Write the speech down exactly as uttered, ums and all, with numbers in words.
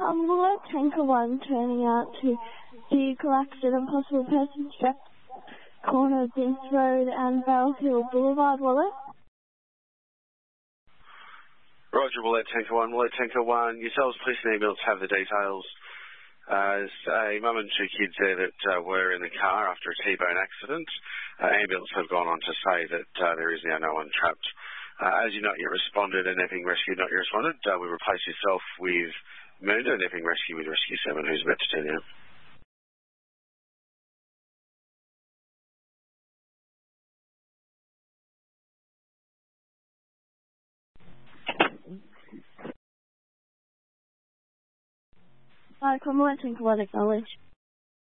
Um, below Tanker one turning out to vehicle accident, possible person strapped corner of Binks Road and Barrel Hill Boulevard, Wallet. Roger, Wallet Tanker one, Wallet Tanker one. Yourselves, police and ambulance have the details. Uh, there's a mum and two kids there that uh, were in the car after a T-bone accident. Uh, ambulance have gone on to say that uh, there is now no one trapped. Uh, as you not yet responded and Epping Rescue not yet responded, uh, we replace yourself with Moonda and Epping Rescue with Rescue seven, who's about to turn out. Hi, Cromwell, Tanker one, acknowledge.